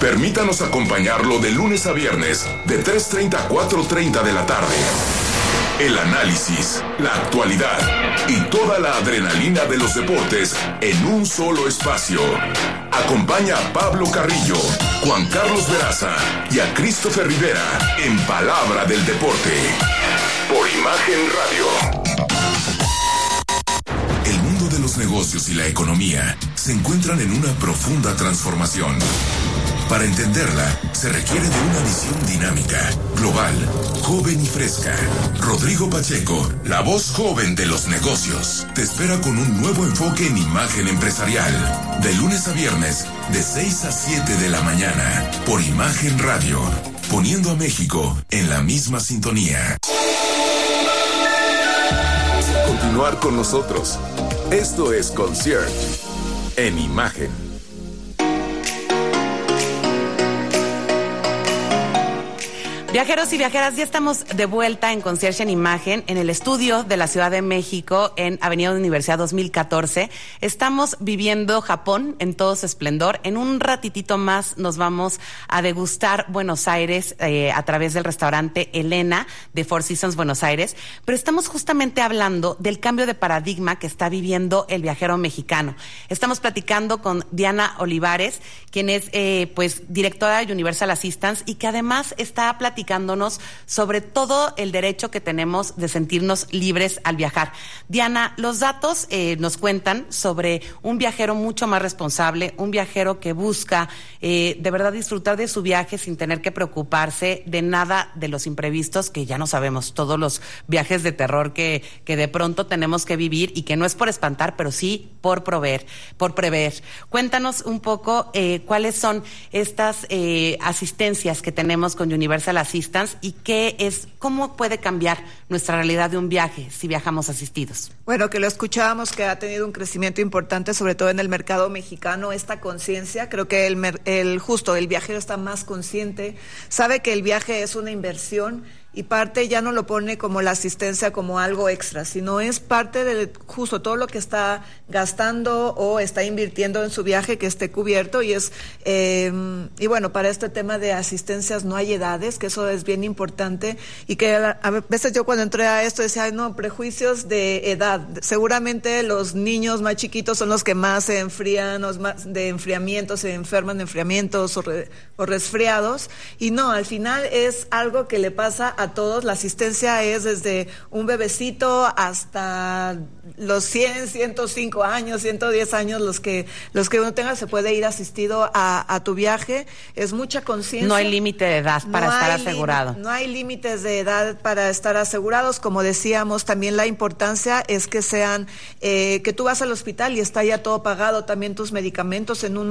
Permítanos acompañarlo de lunes a viernes, de 3:30 a 4:30 de la tarde. El análisis, la actualidad y toda la adrenalina de los deportes en un solo espacio. Acompaña a Pablo Carrillo, Juan Carlos Veraza y a Christopher Rivera en Palabra del Deporte. Por Imagen Radio. El mundo de los negocios y la economía se encuentran en una profunda transformación. Para entenderla, se requiere de una visión dinámica, global, joven y fresca. Rodrigo Pacheco, la voz joven de los negocios, te espera con un nuevo enfoque en imagen empresarial. De lunes a viernes, de 6 a 7 de la mañana, por Imagen Radio, poniendo a México en la misma sintonía. Continuar con nosotros. Esto es Concierge en Imagen. Viajeros y viajeras, ya estamos de vuelta en Concierge en Imagen, en el estudio de la Ciudad de México, en Avenida Universidad 2014. Estamos viviendo Japón en todo su esplendor. En un ratitito más nos vamos a degustar Buenos Aires a través del restaurante Elena de Four Seasons Buenos Aires. Pero estamos justamente hablando del cambio de paradigma que está viviendo el viajero mexicano. Estamos platicando con Diana Olivares, quien es directora de Universal Assistance y que además está platicándonos sobre todo el derecho que tenemos de sentirnos libres al viajar. Diana, los datos nos cuentan sobre un viajero mucho más responsable, un viajero que busca de verdad disfrutar de su viaje sin tener que preocuparse de nada de los imprevistos que ya no sabemos, todos los viajes de terror que de pronto tenemos que vivir y que no es por espantar, pero sí por prever. Cuéntanos un poco cuáles son estas asistencias que tenemos con Universal Assistance y cómo puede cambiar nuestra realidad de un viaje si viajamos asistidos. Bueno, que lo escuchábamos, que ha tenido un crecimiento importante, sobre todo en el mercado mexicano, esta conciencia. Creo que el viajero está más consciente, sabe que el viaje es una inversión y parte ya no lo pone como la asistencia como algo extra, sino es parte de justo todo lo que está gastando o está invirtiendo en su viaje que esté cubierto y bueno, para este tema de asistencias no hay edades, que eso es bien importante y que a veces yo cuando entré a esto decía, no, prejuicios de edad, seguramente los niños más chiquitos son los que más se enfrían, o más de enfriamiento, se enferman de enfriamientos o resfriados y no, al final es algo que le pasa a todos. La asistencia es desde un bebecito hasta los 100, 105 años, 110 años, los que uno tenga, se puede ir asistido a tu viaje. Es mucha conciencia. No hay límite de edad para estar asegurado. No hay límites de edad para estar asegurados. Como decíamos, también la importancia es que sean, que tú vas al hospital y está ya todo pagado, también tus medicamentos, en un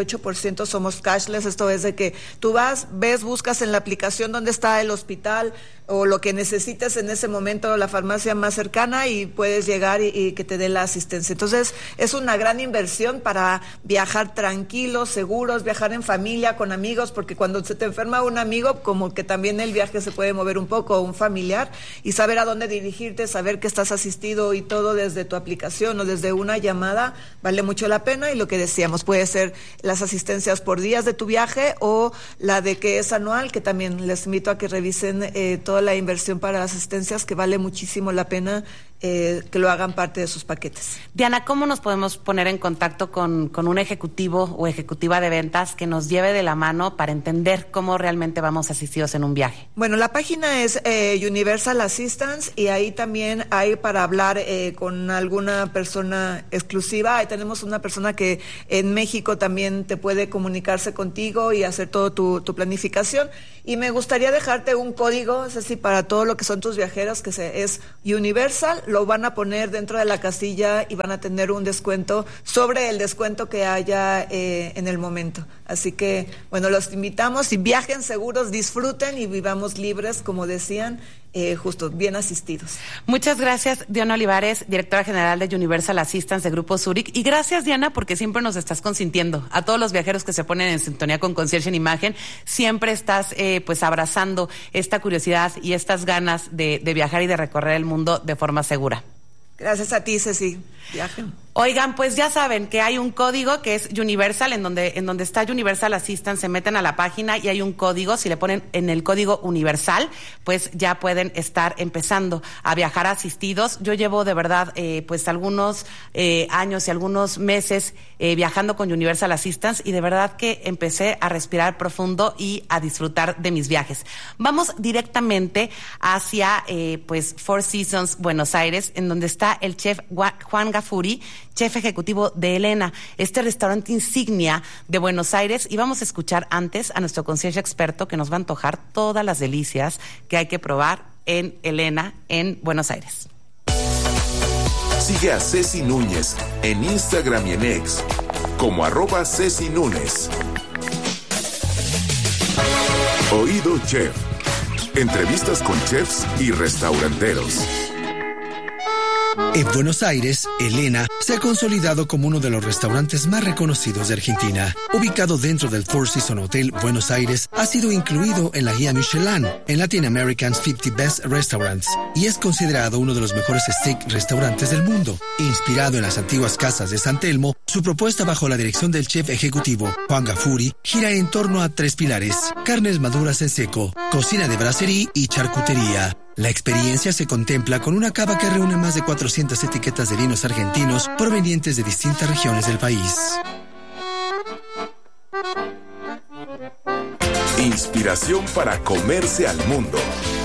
98% somos cashless, esto es de que tú buscas en la aplicación dónde está el hospital, o lo que necesites en ese momento, la farmacia más cercana, y puedes llegar y que te dé la asistencia. Entonces, es una gran inversión para viajar tranquilos, seguros, viajar en familia, con amigos, porque cuando se te enferma un amigo, como que también el viaje se puede mover un poco, un familiar, y saber a dónde dirigirte, saber que estás asistido y todo desde tu aplicación o desde una llamada, vale mucho la pena. Y lo que decíamos, puede ser las asistencias por días de tu viaje o la de que es anual, que también les invito a que revisen toda la inversión para asistencias, que vale muchísimo la pena que lo hagan parte de sus paquetes. Diana, ¿cómo nos podemos poner en contacto con un ejecutivo o ejecutiva de ventas que nos lleve de la mano para entender cómo realmente vamos asistidos en un viaje? Bueno, la página es Universal Assistance, y ahí también hay para hablar con alguna persona exclusiva. Ahí tenemos una persona que en México también te puede comunicarse contigo y hacer todo tu planificación. Y me gustaría dejarte un código, es decir, para todo lo que son tus viajeros, que es Universal, lo van a poner dentro de la casilla y van a tener un descuento sobre el descuento que haya en el momento. Así que, bueno, los invitamos y viajen seguros, disfruten y vivamos libres, como decían, justo, bien asistidos. Muchas gracias, Diana Olivares, directora general de Universal Assistance de Grupo Zurich. Y gracias, Diana, porque siempre nos estás consintiendo. A todos los viajeros que se ponen en sintonía con Concierge en Imagen, siempre estás pues abrazando esta curiosidad y estas ganas de viajar y de recorrer el mundo de forma segura. Gracias a ti, Ceci. Viajen. Oigan, pues ya saben que hay un código que es Universal, en donde está Universal Assistance, se meten a la página y hay un código. Si le ponen en el código Universal, pues ya pueden estar empezando a viajar asistidos. Yo llevo de verdad pues algunos años y algunos meses viajando con Universal Assistance, y de verdad que empecé a respirar profundo y a disfrutar de mis viajes. Vamos directamente hacia pues Four Seasons Buenos Aires, en donde está el chef Juan Gafuri, chef ejecutivo de Elena, este restaurante insignia de Buenos Aires. Y vamos a escuchar antes a nuestro concierge experto, que nos va a antojar todas las delicias que hay que probar en Elena, en Buenos Aires. Sigue a Ceci Núñez en Instagram y en X como @CeciNúñez. Oído Chef. Entrevistas con chefs y restauranteros. En Buenos Aires, Elena se ha consolidado como uno de los restaurantes más reconocidos de Argentina. Ubicado dentro del Four Seasons Hotel Buenos Aires, ha sido incluido en la guía Michelin, en Latin American's 50 Best Restaurants, y es considerado uno de los mejores steak restaurantes del mundo. Inspirado en las antiguas casas de San Telmo, su propuesta bajo la dirección del chef ejecutivo Juan Gafuri gira en torno a 3 pilares: carnes maduras en seco, cocina de brasserie y charcutería. La experiencia se contempla con una cava que reúne más de 400 etiquetas de vinos argentinos provenientes de distintas regiones del país. Inspiración para comerse al mundo.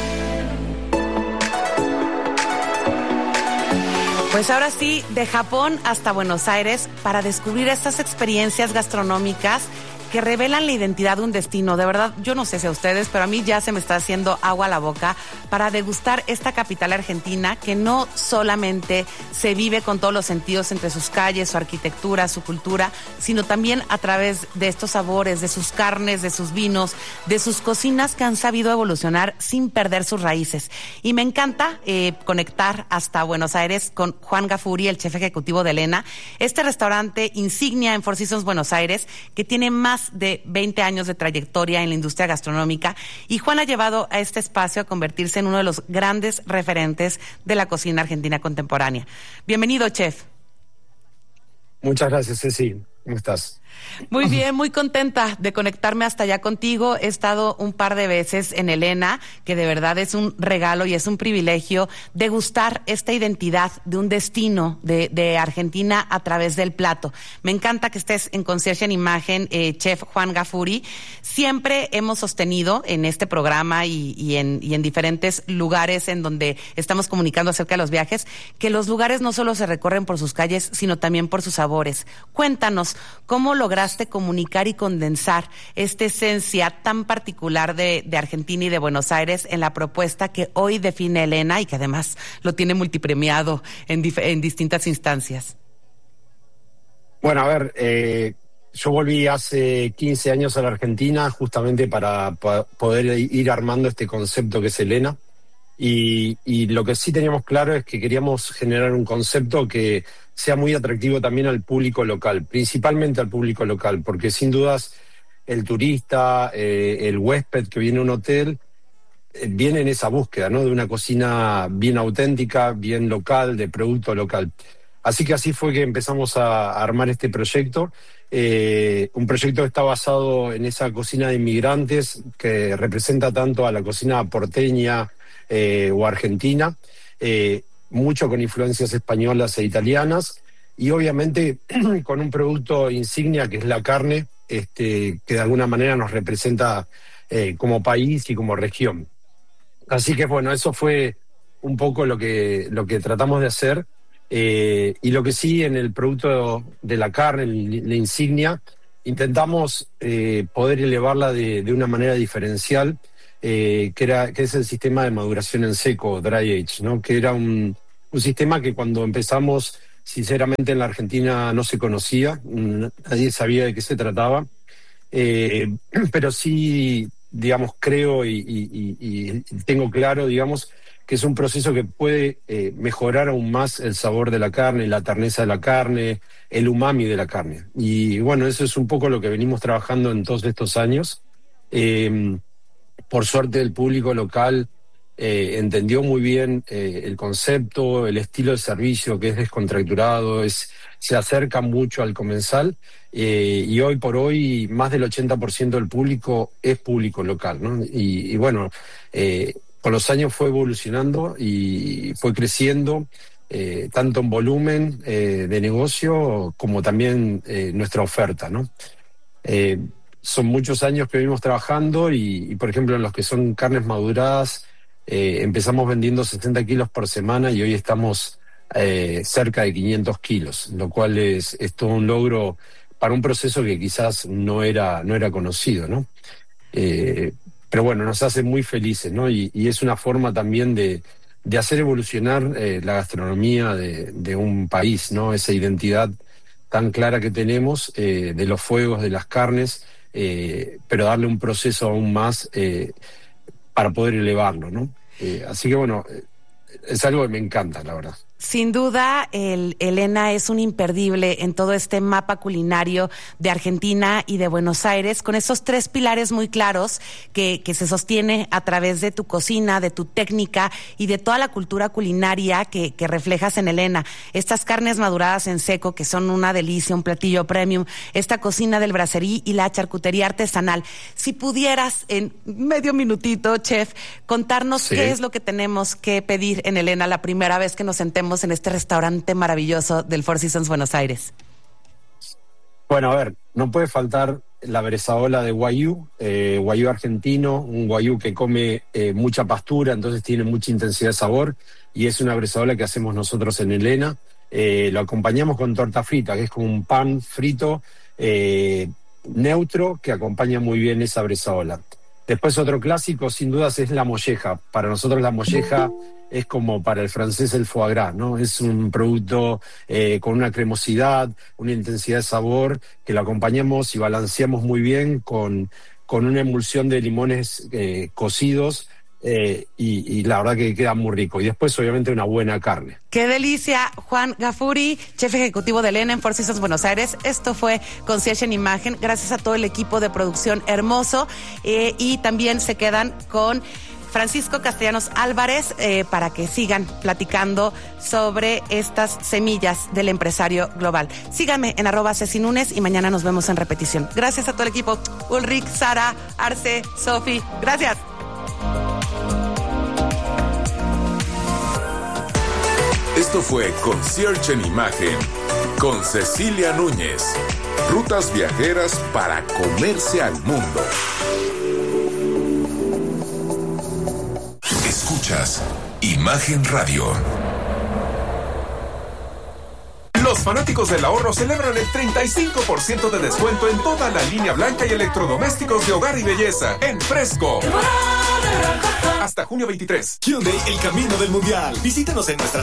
Pues ahora sí, de Japón hasta Buenos Aires, para descubrir estas experiencias gastronómicas que revelan la identidad de un destino. De verdad, yo no sé si a ustedes, pero a mí ya se me está haciendo agua a la boca para degustar esta capital argentina, que no solamente se vive con todos los sentidos entre sus calles, su arquitectura, su cultura, sino también a través de estos sabores, de sus carnes, de sus vinos, de sus cocinas que han sabido evolucionar sin perder sus raíces. Y me encanta conectar hasta Buenos Aires con Juan Gafuri, el chef ejecutivo de Elena, este restaurante insignia en Four Seasons Buenos Aires, que tiene más de 20 años de trayectoria en la industria gastronómica, y Juan ha llevado a este espacio a convertirse en uno de los grandes referentes de la cocina argentina contemporánea. Bienvenido, chef. Muchas gracias, Ceci. ¿Cómo estás? Muy bien, muy contenta de conectarme hasta allá contigo. He estado un par de veces en Elena, que de verdad es un regalo y es un privilegio degustar esta identidad de un destino de Argentina a través del plato. Me encanta que estés en Concierge en Imagen, chef Juan Gafuri. Siempre hemos sostenido en este programa y en diferentes lugares en donde estamos comunicando acerca de los viajes, que los lugares no solo se recorren por sus calles, sino también por sus sabores. Cuéntanos, ¿cómo lograste comunicar y condensar esta esencia tan particular de Argentina y de Buenos Aires en la propuesta que hoy define Elena y que además lo tiene multipremiado en distintas instancias? Bueno, a ver, yo volví hace 15 años a la Argentina justamente para poder ir armando este concepto que es Elena. Y lo que sí teníamos claro es que queríamos generar un concepto que sea muy atractivo también al público local, principalmente al público local, porque sin dudas el turista, el huésped que viene a un hotel, viene en esa búsqueda, ¿no?, de una cocina bien auténtica, bien local, de producto local. Así que así fue que empezamos a armar este proyecto, un proyecto que está basado en esa cocina de inmigrantes que representa tanto a la cocina porteña o argentina, mucho con influencias españolas e italianas, y obviamente con un producto insignia que es la carne, que de alguna manera nos representa como país y como región. Así que bueno, eso fue un poco lo que tratamos de hacer, y lo que sí, en el producto de la carne, la insignia, intentamos poder elevarla de una manera diferencial, que es el sistema de maduración en seco, dry age, ¿no?, que era un sistema que cuando empezamos, sinceramente, en la Argentina no se conocía, nadie sabía de qué se trataba, pero sí, digamos, creo y tengo claro, digamos, que es un proceso que puede mejorar aún más el sabor de la carne, la terneza de la carne, el umami de la carne. Y bueno, eso es un poco lo que venimos trabajando en todos estos años. Por suerte el público local entendió muy bien el concepto, el estilo de servicio, que es descontracturado, se acerca mucho al comensal, y hoy por hoy más del 80% del público es público local, ¿no? Y bueno, con los años fue evolucionando y fue creciendo, tanto en volumen de negocio como también nuestra oferta, ¿no? Son muchos años que venimos trabajando y, por ejemplo, en los que son carnes maduradas, empezamos vendiendo 60 kilos por semana y hoy estamos cerca de 500 kilos, lo cual es todo un logro para un proceso que quizás no era conocido, ¿no? Pero bueno, nos hace muy felices, ¿no? Y es una forma también de hacer evolucionar la gastronomía de un país, ¿no? Esa identidad tan clara que tenemos de los fuegos, de las carnes, pero darle un proceso aún más para poder elevarlo, ¿no? Así que bueno, es algo que me encanta, la verdad. Sin duda, Elena es un imperdible en todo este mapa culinario de Argentina y de Buenos Aires, con esos 3 pilares muy claros que se sostiene a través de tu cocina, de tu técnica y de toda la cultura culinaria que reflejas en Elena. Estas carnes maduradas en seco, que son una delicia, un platillo premium, esta cocina del brasserie y la charcutería artesanal. Si pudieras, en medio minutito, chef, contarnos qué es lo que tenemos que pedir en Elena la primera vez que nos sentemos en este restaurante maravilloso del Four Seasons Buenos Aires. Bueno, a ver, no puede faltar la bresaola de Wagyu argentino, un Wagyu que come mucha pastura, entonces tiene mucha intensidad de sabor, y es una bresaola que hacemos nosotros en Elena. Lo acompañamos con torta frita, que es como un pan frito neutro que acompaña muy bien esa bresaola. Después otro clásico, sin dudas, es la molleja. Para nosotros la molleja es como para el francés el foie gras, ¿no? Es un producto con una cremosidad, una intensidad de sabor, que lo acompañamos y balanceamos muy bien con una emulsión de limones cocidos, y la verdad que queda muy rico. Y después, obviamente, una buena carne. ¡Qué delicia! Juan Gafuri, chef ejecutivo de Elena en Four Seasons Buenos Aires. Esto fue Concierge en Imagen. Gracias a todo el equipo de producción hermoso. Y también se quedan con Francisco Castellanos Álvarez para que sigan platicando sobre estas semillas del empresario global. Síganme en @CeciNunes y mañana nos vemos en repetición. Gracias a todo el equipo. Ulrich, Sara, Arce, Sofi. Gracias. Esto fue Concierge en Imagen con Cecilia Núñez. Rutas viajeras para comerse al mundo. Escuchas Imagen Radio. Los fanáticos del ahorro celebran el 35% de descuento en toda la línea blanca y electrodomésticos de hogar y belleza en Fresco. Hasta junio 23. Hyundai, el camino del mundial. Visítanos en nuestras